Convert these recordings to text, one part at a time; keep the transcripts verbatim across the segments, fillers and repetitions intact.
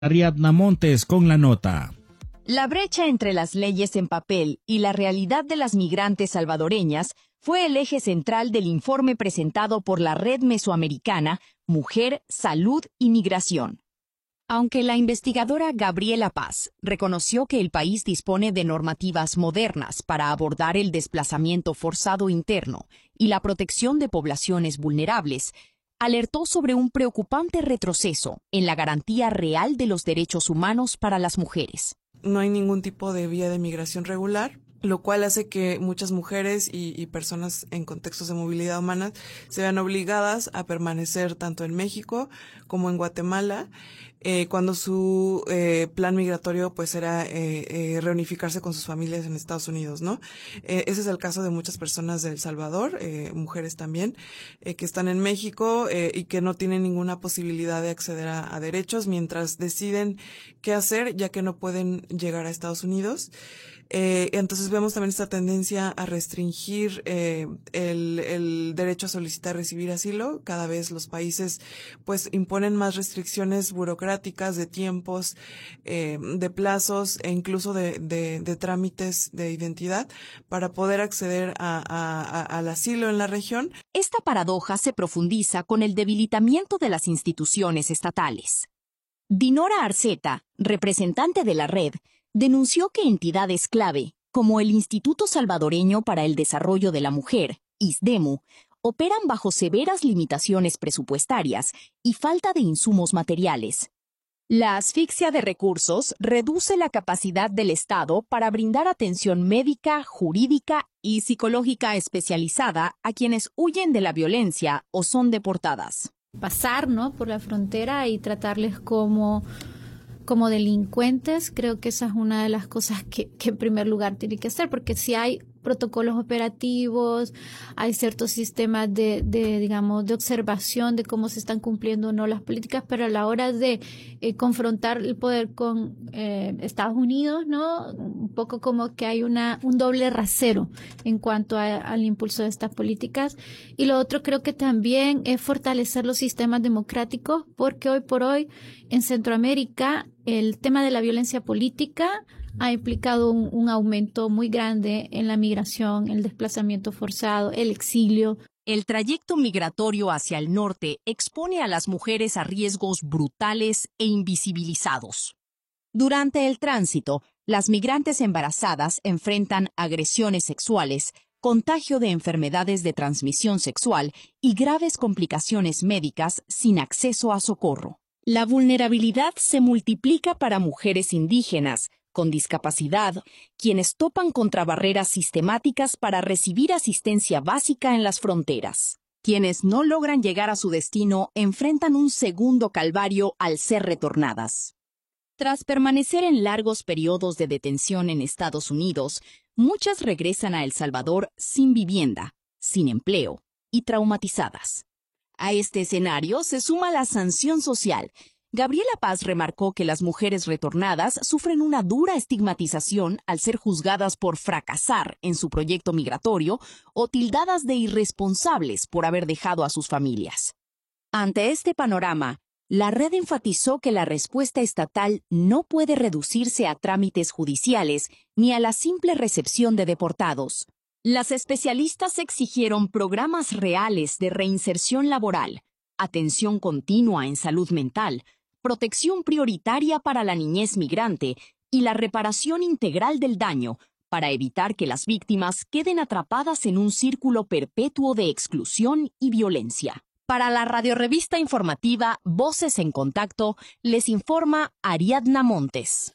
Ariadna Montes con la nota. La brecha entre las leyes en papel y la realidad de las migrantes salvadoreñas fue el eje central del informe presentado por la Red Mesoamericana Mujer, Salud y Migración. Aunque la investigadora Gabriela Paz reconoció que el país dispone de normativas modernas para abordar el desplazamiento forzado interno y la protección de poblaciones vulnerables, alertó sobre un preocupante retroceso en la garantía real de los derechos humanos para las mujeres. No hay ningún tipo de vía de migración regular, lo cual hace que muchas mujeres y, y personas en contextos de movilidad humana se vean obligadas a permanecer tanto en México como en Guatemala, eh, cuando su eh, plan migratorio pues era eh, eh, reunificarse con sus familias en Estados Unidos, ¿no? Eh, ese es el caso de muchas personas de El Salvador, eh, mujeres también, eh, que están en México eh, y que no tienen ninguna posibilidad de acceder a, a derechos mientras deciden qué hacer, ya que no pueden llegar a Estados Unidos. Eh, entonces vemos también esta tendencia a restringir eh, el, el derecho a solicitar recibir asilo. Cada vez los países pues imponen más restricciones burocráticas de tiempos, eh, de plazos e incluso de, de, de trámites de identidad para poder acceder a, a, a, al asilo en la región. Esta paradoja se profundiza con el debilitamiento de las instituciones estatales. Dinora Arceta, representante de la red, denunció que entidades clave, como el Instituto Salvadoreño para el Desarrollo de la Mujer, ISDEMU, operan bajo severas limitaciones presupuestarias y falta de insumos materiales. La asfixia de recursos reduce la capacidad del Estado para brindar atención médica, jurídica y psicológica especializada a quienes huyen de la violencia o son deportadas. Pasar, ¿no?, por la frontera y tratarles como... como delincuentes, creo que esa es una de las cosas que, que en primer lugar tiene que hacer, porque si hay protocolos operativos, hay ciertos sistemas de, de, digamos, de observación de cómo se están cumpliendo o no las políticas, pero a la hora de eh, confrontar el poder con eh, Estados Unidos, ¿no? Un poco como que hay una un doble rasero en cuanto a, al impulso de estas políticas. Y lo otro creo que también es fortalecer los sistemas democráticos, porque hoy por hoy en Centroamérica el tema de la violencia política ha implicado un, un aumento muy grande en la migración, el desplazamiento forzado, el exilio. El trayecto migratorio hacia el norte expone a las mujeres a riesgos brutales e invisibilizados. Durante el tránsito, las migrantes embarazadas enfrentan agresiones sexuales, contagio de enfermedades de transmisión sexual y graves complicaciones médicas sin acceso a socorro. La vulnerabilidad se multiplica para mujeres indígenas, con discapacidad, quienes topan contra barreras sistemáticas para recibir asistencia básica en las fronteras. Quienes no logran llegar a su destino enfrentan un segundo calvario al ser retornadas. Tras permanecer en largos periodos de detención en Estados Unidos, muchas regresan a El Salvador sin vivienda, sin empleo y traumatizadas. A este escenario se suma la sanción social. Gabriela Paz remarcó que las mujeres retornadas sufren una dura estigmatización al ser juzgadas por fracasar en su proyecto migratorio o tildadas de irresponsables por haber dejado a sus familias. Ante este panorama, la red enfatizó que la respuesta estatal no puede reducirse a trámites judiciales ni a la simple recepción de deportados. Las especialistas exigieron programas reales de reinserción laboral, atención continua en salud mental, protección prioritaria para la niñez migrante y la reparación integral del daño para evitar que las víctimas queden atrapadas en un círculo perpetuo de exclusión y violencia. Para la radiorrevista informativa Voces en Contacto, les informa Ariadna Montes.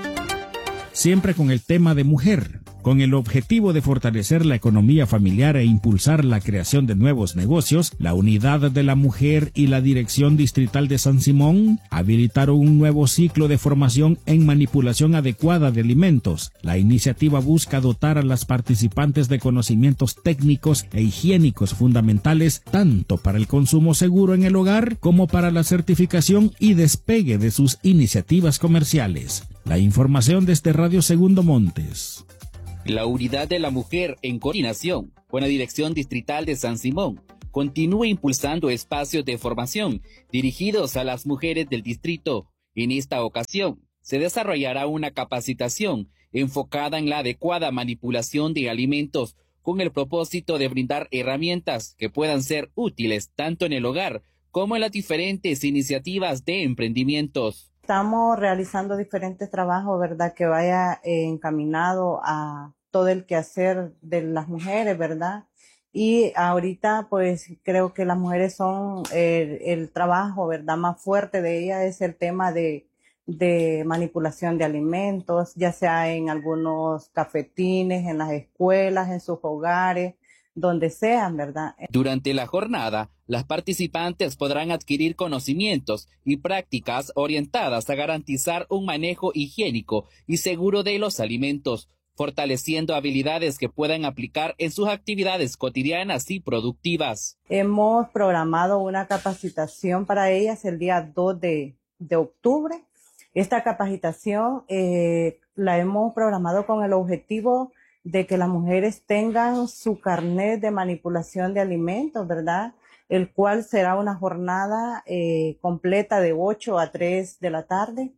Siempre con el tema de mujer, con el objetivo de fortalecer la economía familiar e impulsar la creación de nuevos negocios, la Unidad de la Mujer y la Dirección Distrital de San Simón habilitaron un nuevo ciclo de formación en manipulación adecuada de alimentos. La iniciativa busca dotar a las participantes de conocimientos técnicos e higiénicos fundamentales tanto para el consumo seguro en el hogar como para la certificación y despegue de sus iniciativas comerciales. La información desde Radio Segundo Montes. La Unidad de la Mujer, en coordinación con la Dirección Distrital de San Simón, continúa impulsando espacios de formación dirigidos a las mujeres del distrito En esta ocasión, se desarrollará una capacitación enfocada en la adecuada manipulación de alimentos con el propósito de brindar herramientas que puedan ser útiles tanto en el hogar como en las diferentes iniciativas de emprendimientos. Estamos realizando diferentes trabajos, ¿verdad?, que vaya eh, encaminado a todo el quehacer de las mujeres, ¿verdad? Y ahorita, pues, creo que las mujeres son eh, el trabajo, ¿verdad?, más fuerte de ellas es el tema de, de manipulación de alimentos, ya sea en algunos cafetines, en las escuelas, en sus hogares, donde sean, ¿verdad? Durante la jornada, las participantes podrán adquirir conocimientos y prácticas orientadas a garantizar un manejo higiénico y seguro de los alimentos, fortaleciendo habilidades que puedan aplicar en sus actividades cotidianas y productivas. Hemos programado una capacitación para ellas el día dos de, de octubre. Esta capacitación eh, la hemos programado con el objetivo de que las mujeres tengan su carnet de manipulación de alimentos, ¿verdad? El cual será una jornada eh, completa de ocho a tres de la tarde.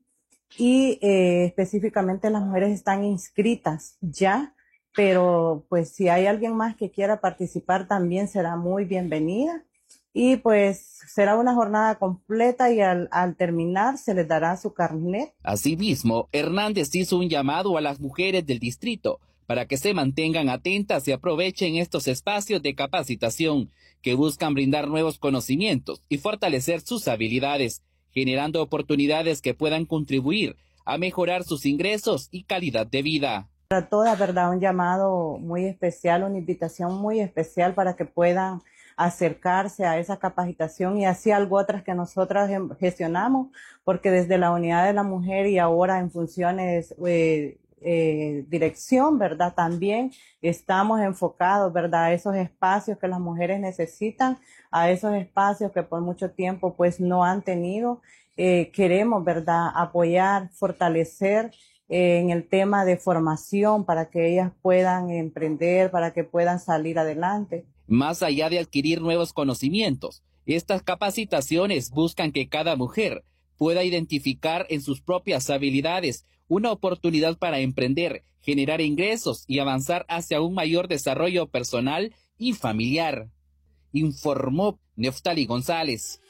Y eh, específicamente las mujeres están inscritas ya, pero pues si hay alguien más que quiera participar también será muy bienvenida. Y pues será una jornada completa y al, al terminar se les dará su carnet. Asimismo, Hernández hizo un llamado a las mujeres del distrito para que se mantengan atentas y aprovechen estos espacios de capacitación que buscan brindar nuevos conocimientos y fortalecer sus habilidades, generando oportunidades que puedan contribuir a mejorar sus ingresos y calidad de vida. Para todas, ¿verdad? Un llamado muy especial, una invitación muy especial para que puedan acercarse a esa capacitación y así algo otras que nosotras gestionamos, porque desde la Unidad de la Mujer y ahora en funciones eh, eh, dirección, ¿verdad? También estamos enfocados, ¿verdad? A esos espacios que las mujeres necesitan, a esos espacios que por mucho tiempo pues no han tenido. Eh, queremos, ¿verdad?, apoyar, fortalecer eh, en el tema de formación para que ellas puedan emprender, para que puedan salir adelante. Más allá de adquirir nuevos conocimientos, estas capacitaciones buscan que cada mujer pueda identificar en sus propias habilidades una oportunidad para emprender, generar ingresos y avanzar hacia un mayor desarrollo personal y familiar. Informó Neftali González.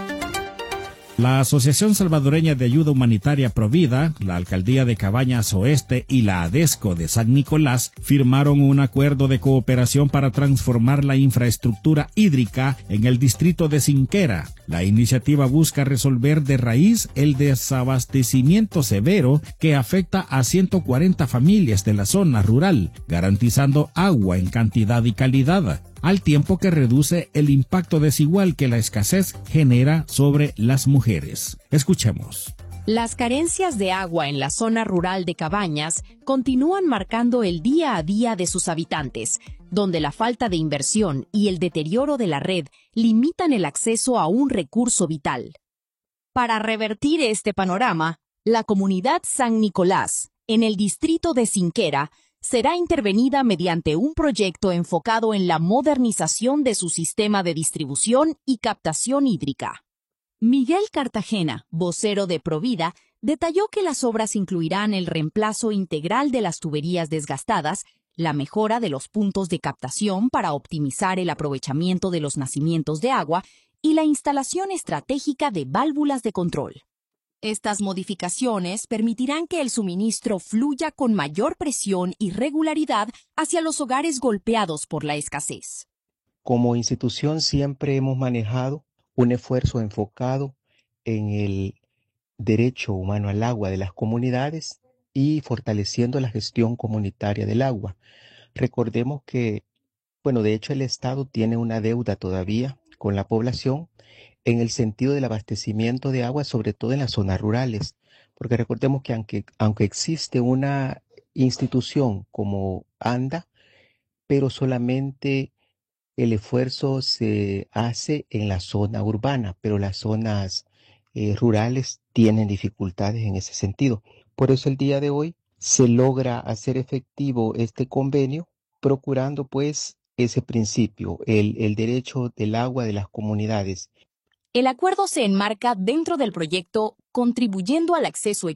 La Asociación Salvadoreña de Ayuda Humanitaria Provida, la Alcaldía de Cabañas Oeste y la ADESCO de San Nicolás firmaron un acuerdo de cooperación para transformar la infraestructura hídrica en el distrito de Sinquera. La iniciativa busca resolver de raíz el desabastecimiento severo que afecta a ciento cuarenta familias de la zona rural, garantizando agua en cantidad y calidad, al tiempo que reduce el impacto desigual que la escasez genera sobre las mujeres. Escuchemos. Las carencias de agua en la zona rural de Cabañas continúan marcando el día a día de sus habitantes, donde la falta de inversión y el deterioro de la red limitan el acceso a un recurso vital. Para revertir este panorama, la comunidad San Nicolás, en el distrito de Sinquera, será intervenida mediante un proyecto enfocado en la modernización de su sistema de distribución y captación hídrica. Miguel Cartagena, vocero de Provida, detalló que las obras incluirán el reemplazo integral de las tuberías desgastadas, la mejora de los puntos de captación para optimizar el aprovechamiento de los nacimientos de agua y la instalación estratégica de válvulas de control. Estas modificaciones permitirán que el suministro fluya con mayor presión y regularidad hacia los hogares golpeados por la escasez. Como institución siempre hemos manejado un esfuerzo enfocado en el derecho humano al agua de las comunidades y fortaleciendo la gestión comunitaria del agua. Recordemos que, bueno, de hecho el Estado tiene una deuda todavía con la población en el sentido del abastecimiento de agua, sobre todo en las zonas rurales, porque recordemos que aunque, aunque existe una institución como ANDA, pero solamente el esfuerzo se hace en la zona urbana, pero las zonas eh, rurales tienen dificultades en ese sentido. Por eso el día de hoy se logra hacer efectivo este convenio, procurando pues ese principio, el, el derecho del agua de las comunidades. El acuerdo se enmarca dentro del proyecto Contribuyendo al Acceso